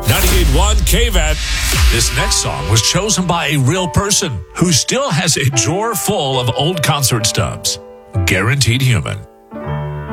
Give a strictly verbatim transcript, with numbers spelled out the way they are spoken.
ninety-eight point one K V A T. This next song was chosen by a real person who still has a drawer full of old concert stubs. Guaranteed Human.